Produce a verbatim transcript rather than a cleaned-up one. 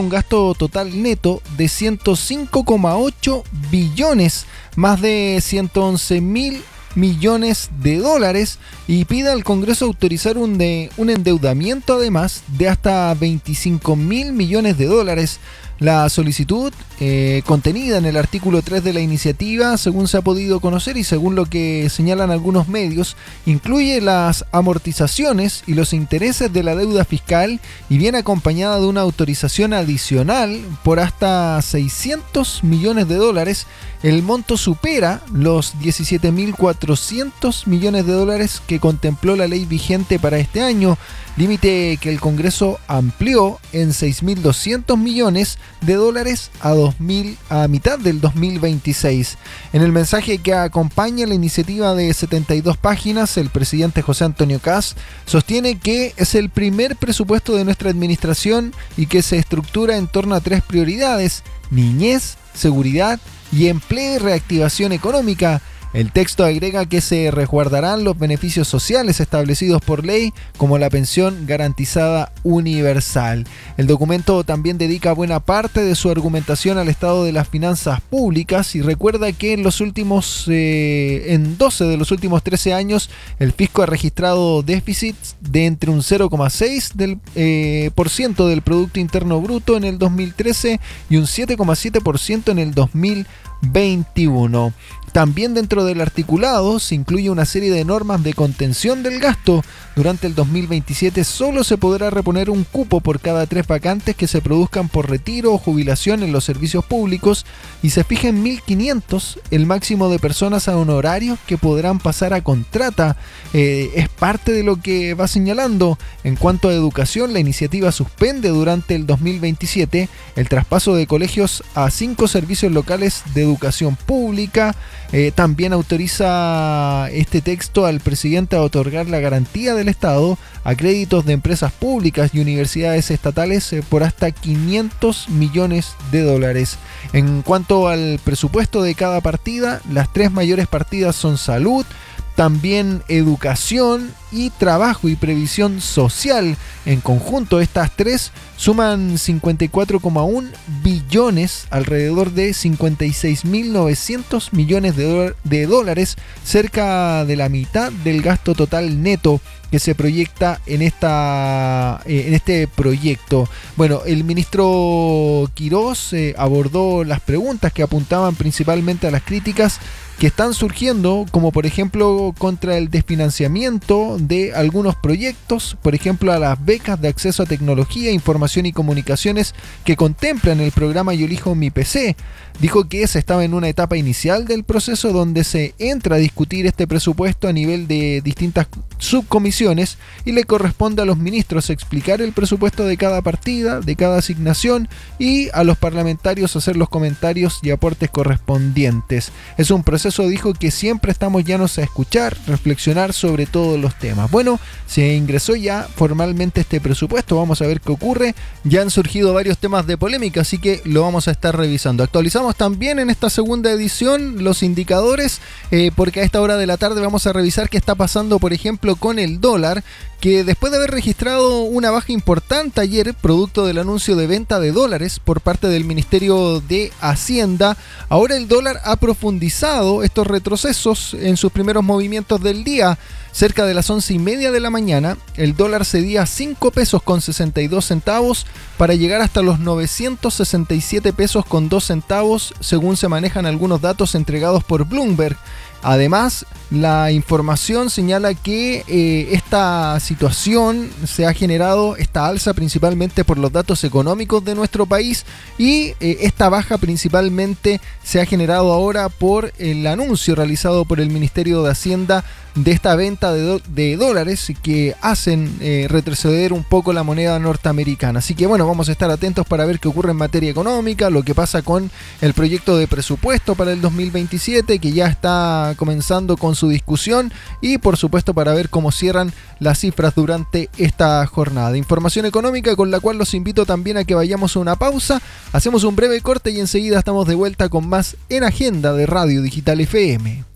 un gasto total neto de ciento cinco coma ocho billones, más de ciento once mil millones de dólares, y pide al Congreso autorizar un, de, un endeudamiento además de hasta veinticinco mil millones de dólares. La solicitud, eh, contenida en el artículo tres de la iniciativa, según se ha podido conocer y según lo que señalan algunos medios, incluye las amortizaciones y los intereses de la deuda fiscal y viene acompañada de una autorización adicional por hasta seiscientos millones de dólares. El monto supera los diecisiete mil cuatrocientos millones de dólares que contempló la ley vigente para este año, límite que el Congreso amplió en seis mil doscientos millones de dólares a, dos mil, a mitad del dos mil veintiséis. En el mensaje que acompaña la iniciativa de setenta y dos páginas, el presidente José Antonio Kast sostiene que es el primer presupuesto de nuestra administración y que se estructura en torno a tres prioridades: niñez, seguridad y empleo y reactivación económica. El texto agrega que se resguardarán los beneficios sociales establecidos por ley, como la pensión garantizada universal. El documento también dedica buena parte de su argumentación al estado de las finanzas públicas y recuerda que en los últimos, eh, en doce de los últimos trece años, el fisco ha registrado déficits de entre un cero coma seis del, eh, por ciento del Producto Interno Bruto en el dos mil trece y un siete coma siete por ciento en el dos mil veintiuno. También dentro del articulado se incluye una serie de normas de contención del gasto. Durante el dos mil veintisiete solo se podrá reponer un cupo por cada tres vacantes que se produzcan por retiro o jubilación en los servicios públicos y se fija en mil quinientos el máximo de personas a honorarios que podrán pasar a contrata. Eh, es parte de lo que va señalando. En cuanto a educación, la iniciativa suspende durante el dos mil veintisiete el traspaso de colegios a cinco servicios locales de educación pública. Eh, también autoriza este texto al presidente a otorgar la garantía del Estado a créditos de empresas públicas y universidades estatales eh, por hasta quinientos millones de dólares. En cuanto al presupuesto de cada partida, las tres mayores partidas son salud, también educación y trabajo y previsión social. En conjunto, estas tres suman cincuenta y cuatro coma uno billones, alrededor de cincuenta y seis mil novecientos millones de, do- de dólares, cerca de la mitad del gasto total neto que se proyecta en, esta, eh, en este proyecto. Bueno, el ministro Quirós eh, abordó las preguntas que apuntaban principalmente a las críticas que están surgiendo, como por ejemplo contra el desfinanciamiento de algunos proyectos, por ejemplo a las becas de acceso a tecnología, información y comunicaciones que contemplan el programa Yo Elijo Mi P C. Dijo que se estaba en una etapa inicial del proceso donde se entra a discutir este presupuesto a nivel de distintas subcomisiones y le corresponde a los ministros explicar el presupuesto de cada partida, de cada asignación, y a los parlamentarios hacer los comentarios y aportes correspondientes. Es un proceso, dijo, que siempre estamos llanos a escuchar, reflexionar sobre todos los temas. Bueno, se ingresó ya formalmente este presupuesto, vamos a ver qué ocurre. Ya han surgido varios temas de polémica, así que lo vamos a estar revisando. Actualizamos también en esta segunda edición los indicadores, eh, porque a esta hora de la tarde vamos a revisar qué está pasando, por ejemplo, con el dólar, que después de haber registrado una baja importante ayer, producto del anuncio de venta de dólares por parte del Ministerio de Hacienda, ahora el dólar ha profundizado estos retrocesos en sus primeros movimientos del día. Cerca de las once y media de la mañana, el dólar cedía cinco pesos con sesenta y dos centavos para llegar hasta los novecientos sesenta y siete pesos con dos centavos, según se manejan algunos datos entregados por Bloomberg. Además, la información señala que eh, esta situación se ha generado, esta alza principalmente por los datos económicos de nuestro país, y eh, esta baja principalmente se ha generado ahora por el anuncio realizado por el Ministerio de Hacienda de esta venta de, do- de dólares que hacen eh, retroceder un poco la moneda norteamericana. Así que bueno, vamos a estar atentos para ver qué ocurre en materia económica, lo que pasa con el proyecto de presupuesto para el dos mil veintisiete, que ya está comenzando con su discusión, y por supuesto para ver cómo cierran las cifras durante esta jornada. Información económica con la cual los invito también a que vayamos a una pausa, hacemos un breve corte y enseguida estamos de vuelta con más en Agenda de Radio Digital F M.